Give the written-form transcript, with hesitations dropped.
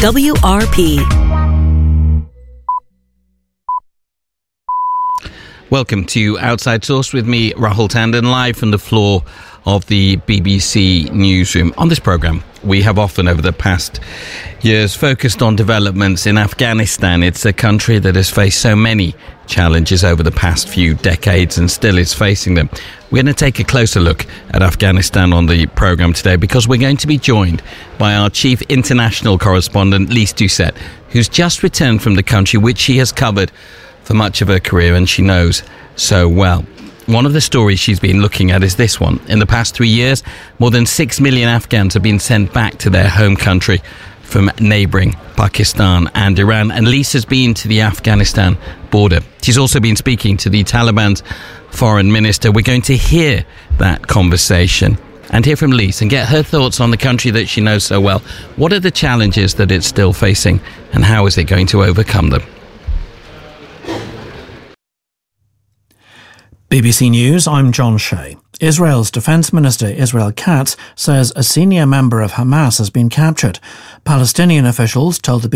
WRP. Welcome to Outside Source with me, Rahul Tandon, live from the floor of the BBC newsroom. On this programme, we have often over the past years focused on developments in Afghanistan. It's a country that has faced so many challenges over the past few decades and still is facing them. We're going to take a closer look at Afghanistan on the programme today because we're going to be joined by our chief international correspondent, Lise Doucet, who's just returned from the country which she has covered for much of her career and she knows so well. One of the stories she's been looking at is this one. In the past 3 years, more than 6 million Afghans have been sent back to their home country from neighbouring Pakistan and Iran. And Lise has been to the Afghanistan border. She's also been speaking to the Taliban's foreign minister. We're going to hear that conversation and hear from Lise and get her thoughts on the country that she knows so well. What are the challenges that it's still facing and how is it going to overcome them? BBC News, I'm John Shea. Israel's Defence Minister Israel Katz says a senior member of Hamas has been captured. Palestinian officials told the